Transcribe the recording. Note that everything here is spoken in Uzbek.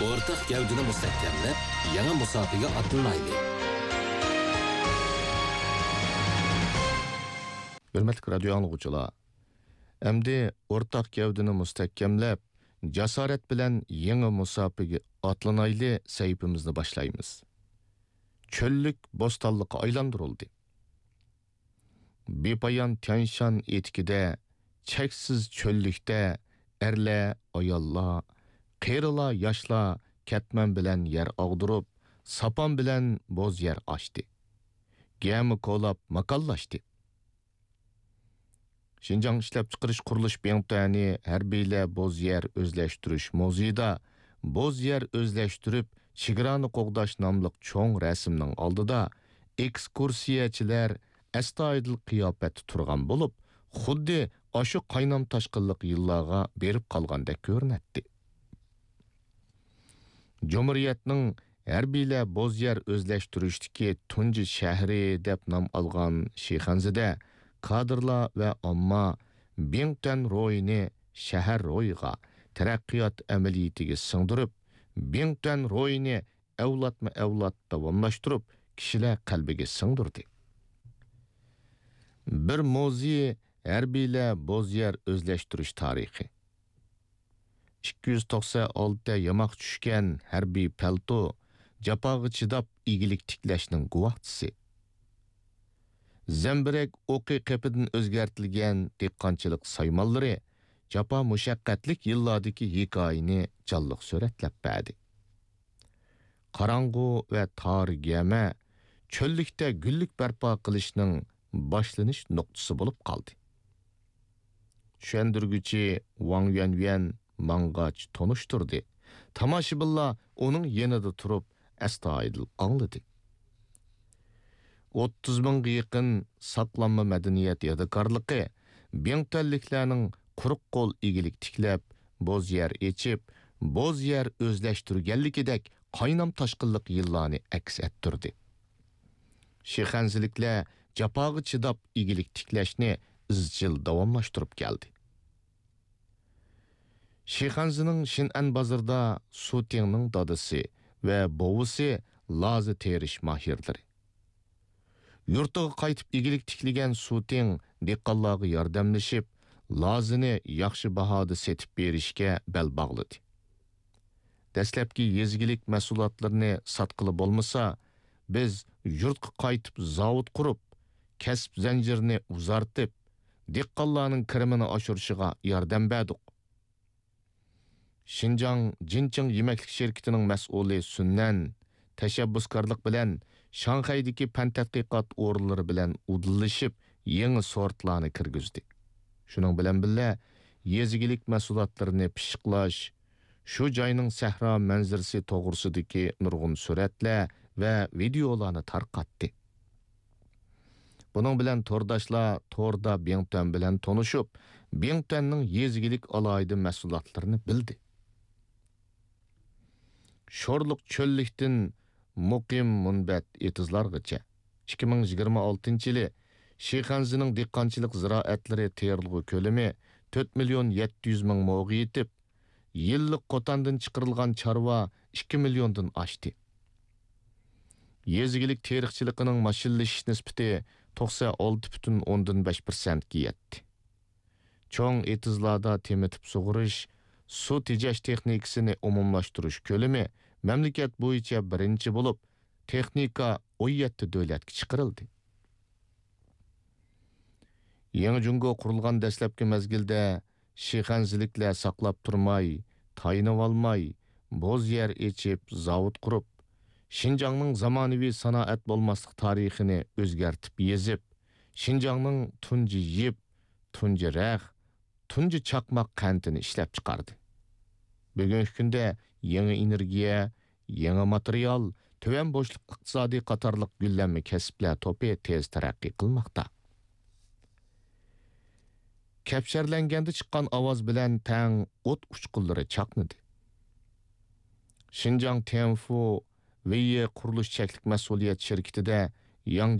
o'rtaq gavdini mustahkamlab, yangi musofaga otlanaylik. Hürmetli radyo anlıqçılar, əmdi o'rtaq gavdini mustahkamlab, jasorat bilan yangi musofaga otlanayli sayfimizni boshlaymiz. Çöllük bo'stonlikqa aylantirildi. Bepoyon Tianshan etikida, cheksiz cho'llikda erlar, ayollar, qerilar, yoshlar katman bilan yer og'dirib, sapon bilan bo'z yer ochdi. Gami ko'lab makallashdi. Şinjan ishlab chiqarish qurilish bentani harbiylar bo'z yer o'zlashtirish muzeyida bo'z yer o'zlashtirib chegarani qo'g'dash nomli cho'ng rasmning oldida ekskursiyachilar astoydil qiyofat turgan bo'lib, xuddi oshu qaynam toshqinliq yillarga berib qolgandek ko'rinadi. Cumhuriyetning harbiylar bo'z yer o'zlashtirishdagi tunji shahri deb nom olgan Shixanzida kadrlar ve omma Bingtan ro'yini shahar ro'yiga taraqqiyot amaliyatiga singdirib, Bingtan ro'yini avlodma-avlod davomlashtirib, kishilar qalbiga singdirdi. Bir mavzu harbiylar bo'z yer o'zlashtirish tarixi. 296 yamoq tushgan harbiy palto jafoga chidab igilik tiklashning guvohchisi. Zemberek o'qi qepidan o'zgartirilgan dehqonchilik saymallari jafo mushaqqatlik yillardagi hikoyani jonliq suratlab berdi. Qarang'u va tor gama cho'llikda gullik barpo qilishning boshlanish nuqtasi bo'lib qoldi. Tushundirguchi Wang Yuanyuan mang'ach tonishtirdi. Tomoshabinlar uning yanida turib astoydil angladi. 30 mingga yaqin saqlanma madaniyat yadikorligi Bingtanliklarning quruq qo'l igilik tiklab, bo'z yer echib, bo'z yer o'zlashtirganligidek qaynam toshqinliq yillarni aks ettirdi. Shixanziliklar jafoga chidab igilik tiklashni izchil davomlashtirib keldi. Shixanzining Shin'an bozorida Sutingning dadasi va bovisi lozi terish mahirlari. Yurtiga qaytib igilik tikligan Suting dehqonlarga yordamlashib, lozini yaxshi bahoda setib berishga bel bog'ladi. Dastlabki yezgilik mahsulotlarini sotqili bo'lmasa, biz yurtga qaytib zavod qurib, kasb zanjirini uzartib, dehqonlarning kirimini oshirishiga yordam berdik. Xinjiang Jincheng yemeklik şirketining mas'uli Sunnan tashabbuskorlik bilan Shanxaydagi fan tadqiqot o'rinlari bilan udillashib, yangi sortlarni kirgizdi. Shuning bilan birga yezigilik mahsulotlarini pishiqlash, shu joyning sahro manzarasi to'g'risidagi nurg'un suratlar va videolarni tarqatdi. Buning bilan to'rdoshlar to'rda Bingtan bilan tonishib, Bingtanning yezigilik alohida mahsulotlarini bildi. Sho'rliq cho'llikdan muqim munbat etizlargacha 2026-yili Shixanzining dehqonchilik ziroatlari terilg'u ko'lami 4 million 700 ming mo'ga yetib, yillik qo'tandan chiqarilgan chorva 2 milliondan oshdi. Yezigilik teriqchiligining mashinlashish nisbati 96,5% ga yetdi. Cho'ng etizlarda temitib sug'urish, suv tejash texnikasini umumlashtirish ko'lami mamlakat bo'yicha birinchi bo'lib, texnika 17 davlatga chiqarildi. Yangi Jungo qurilgan dastlabki mezgilda Shixanziliklar saqlab turmay, tayinib olmay, bo'z yer echib, zavod qurib, Xinjiangning zamonaviy sanoat bo'lmaslik tarixini o'zgartib yezib, Xinjiangning tunji yip, tunji raq, tunji chaqmoq qandini ishlab chiqardi. Bugungi kunda yangi energiya, yangi material, töven bo'shliq iqtisodiy qatorliq gullanma kasblar to'pi tez taraqqiy qilmoqda. Kapsharlanganda chiqqan ovoz bilan tang o't uchqunlari chaqnadi. Xinjiang Tianfu Veye qurilish cheklik mas'uliyat shirkatida Yang